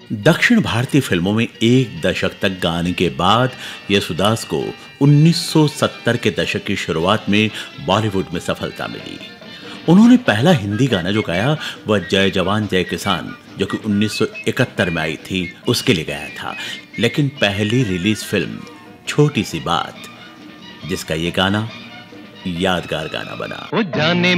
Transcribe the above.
दक्षिण भारतीय फिल्मों में एक दशक तक गाने के बाद येसुदास को 1970 के दशक की शुरुआत में बॉलीवुड में सफलता मिली। उन्होंने पहला हिंदी गाना जो गाया वह जय जवान जय किसान, जो कि 1971 में आई थी, उसके लिए गाया था। लेकिन पहली रिलीज फिल्म छोटी सी बात, जिसका ये गाना यादगार गाना बना। वो जाने